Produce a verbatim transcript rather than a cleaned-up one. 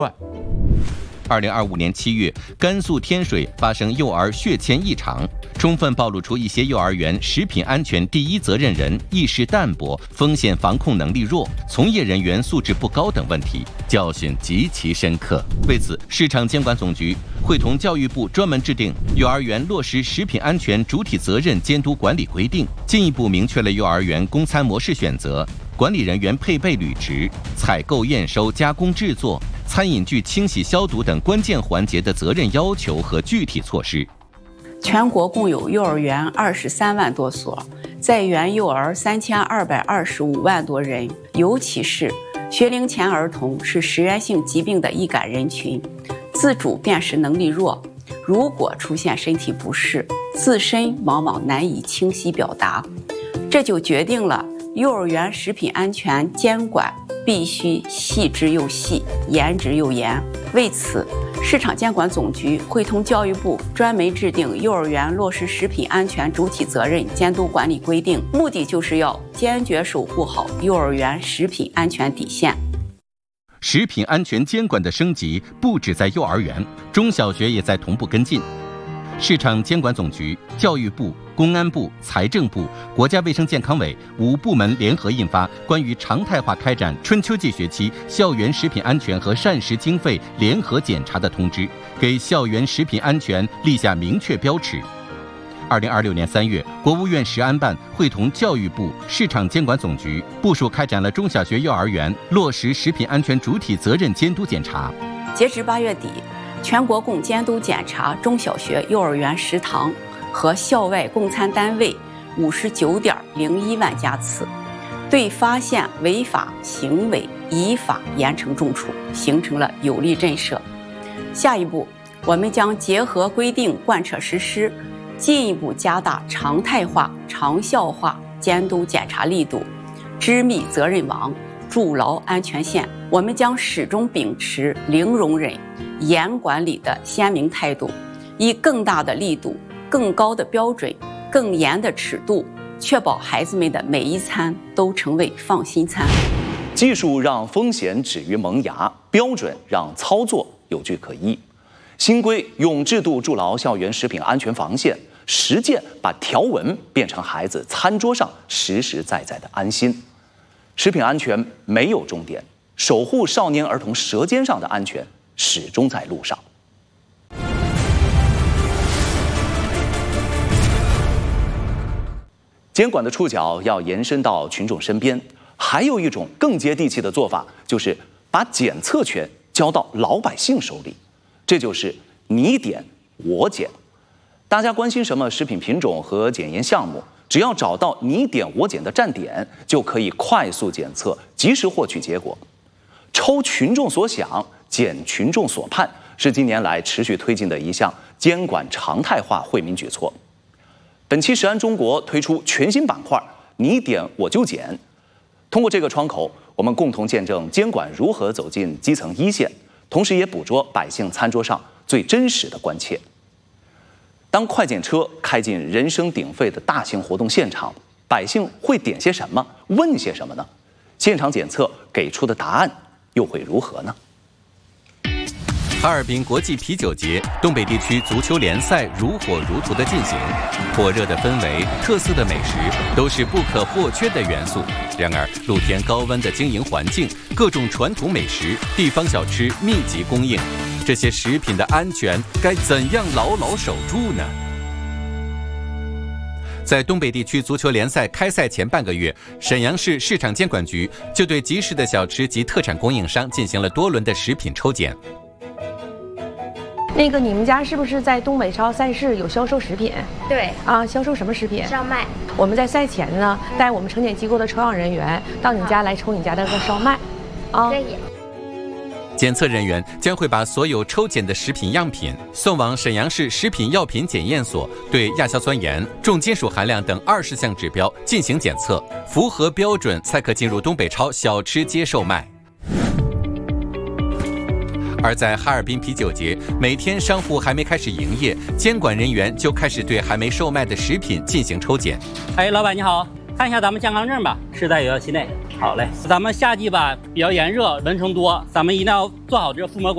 二零二五年七月，甘肃天水发生幼儿血铅异常，充分暴露出一些幼儿园食品安全第一责任人意识淡薄、风险防控能力弱、从业人员素质不高等问题，教训极其深刻。为此，市场监管总局会同教育部专门制定幼儿园落实食品安全主体责任监督管理规定，进一步明确了幼儿园供餐模式选择、管理人员配备履职、采购、验收、加工制作、餐饮具清洗消毒等关键环节的责任要求和具体措施。 全国共有幼儿园二十三万多所，在园幼儿三千二百二十五万多人，尤其是学龄前儿童是食源性疾病的易感人群，自主辨识能力弱，如果出现身体不适，自身往往难以清晰表达，这就决定了幼儿园食品安全监管必须细致又细，严执又严。为此，市场监管总局会同教育部专门制定幼儿园落实食品安全主体责任监督管理规定，目的就是要坚决守护好幼儿园食品安全底线。 食品安全监管的升级不止在幼儿园，中小学也在同步跟进。市场监管总局、教育部、公安部、财政部、国家卫生健康委五部门联合印发《关于常态化开展春秋季学期校园食品安全和膳食经费联合检查的通知》，给校园食品安全立下明确标尺。二零二六年三月，国务院食安办会同教育部、市场监管总局部署开展了中小学、幼儿园落实食品安全主体责任监督检查。 截至八月底，全国共监督检查中小学、幼儿园食堂和校外供餐单位五十九点零一万家次，对发现违法行为依法严惩重处，形成了有力震慑。下一步，我们将结合规定贯彻实施，进一步加大常态化、长效化监督检查力度，织密责任网，筑牢安全线。我们将始终秉持零容忍、严管理的鲜明态度，以更大的力度、更高的标准、更严的尺度，确保孩子们的每一餐都成为放心餐。 技术让风险止于萌芽，标准让操作有据可依。新规用制度筑牢校园食品安全防线，实践把条文变成孩子餐桌上实实在在的安心。食品安全没有终点，守护少年儿童舌尖上的安全始终在路上。监管的触角要延伸到群众身边，还有一种更接地气的做法，就是把检测权交到老百姓手里，这就是你点我检。大家关心什么食品品种和检验项目，只要找到你点我检的站点，就可以快速检测，及时获取结果。抽群众所想，检群众所盼，是近年来持续推进的一项监管常态化惠民举措。本期食安中国推出全新板块“你点我就检”，通过这个窗口，我们共同见证监管如何走进基层一线，同时也捕捉百姓餐桌上最真实的关切。当快检车开进人声鼎沸的大型活动现场，百姓会点些什么，问些什么呢？现场检测给出的答案又会如何呢？ 哈尔滨国际啤酒节，东北地区足球联赛如火如荼地进行，火热的氛围、特色的美食都是不可或缺的元素。然而，露天高温的经营环境、各种传统美食、地方小吃密集供应，这些食品的安全该怎样牢牢守住呢？在东北地区足球联赛开赛前半个月，沈阳市市场监管局就对集市的小吃及特产供应商进行了多轮的食品抽检。 那个，你们家是不是在东北超赛事有销售食品？ 对啊，销售什么食品？ 烧麦。 我们在赛前呢，带我们承检机构的抽样人员到你家来抽你家的个烧麦，啊。 可以。 检测人员将会把所有抽检的食品样品送往沈阳市食品药品检验所，对亚硝酸盐、重金属含量等二十项指标进行检测，符合标准才可进入东北超小吃街售卖。而在哈尔滨啤酒节，每天商户还没开始营业，监管人员就开始对还没售卖的食品进行抽检。 哎，老板你好，看一下咱们健康证吧，是在有效期内。好嘞，咱们夏季吧比较炎热，蚊虫多，咱们一定要做好这个覆膜管。